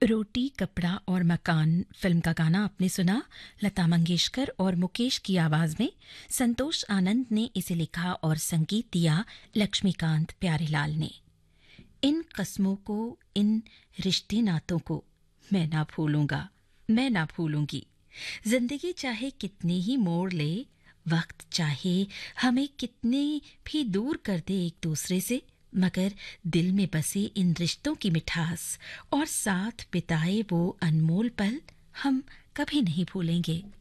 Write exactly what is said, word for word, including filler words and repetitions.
रोटी कपड़ा और मकान फिल्म का गाना आपने सुना। लता मंगेशकर और मुकेश की आवाज में संतोष आनंद ने इसे लिखा और संगीत दिया लक्ष्मीकांत प्यारेलाल ने। इन कस्मों को, इन रिश्ते नातों को मैं ना भूलूंगा, मैं ना भूलूंगी। जिंदगी चाहे कितने ही मोड़ ले, वक्त चाहे हमें कितने भी दूर कर दे एक दूसरे से, मगर दिल में बसे इन रिश्तों की मिठास और साथ बिताए वो अनमोल पल हम कभी नहीं भूलेंगे।